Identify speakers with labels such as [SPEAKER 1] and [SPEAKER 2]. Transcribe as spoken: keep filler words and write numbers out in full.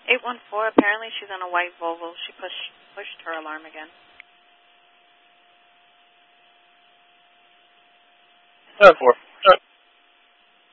[SPEAKER 1] eight one four, apparently she's on a white Volvo. She pushed pushed her alarm again.
[SPEAKER 2] seven four.